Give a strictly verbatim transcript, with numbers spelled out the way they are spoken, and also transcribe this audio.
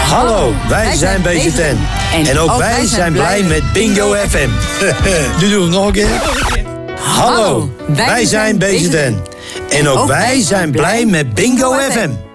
Hallo, wij zijn B Z N. En ook wij zijn blij met Bingo F M. Nu doen we het nog een keer. Hallo, wij zijn B Z N. En ook wij zijn blij met Bingo F M.